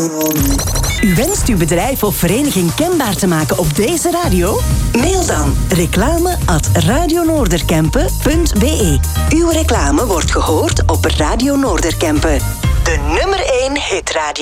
U wenst uw bedrijf of vereniging kenbaar te maken op deze radio? Mail dan reclame@radionoorderkempen.be. Uw reclame wordt gehoord op Radio Noorderkempen. De nummer 1 hitradio.